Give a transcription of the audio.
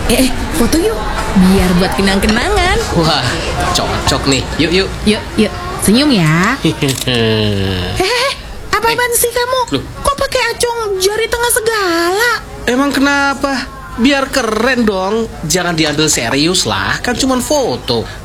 Foto yuk, biar buat kenang-kenangan. Wah, cocok nih. Yuk, yuk. Yuk, senyum ya. Apaan sih kamu? Loh. Kok pakai acung jari tengah segala? Emang kenapa? Biar keren dong. Jangan diambil serius lah. Kan cuma foto.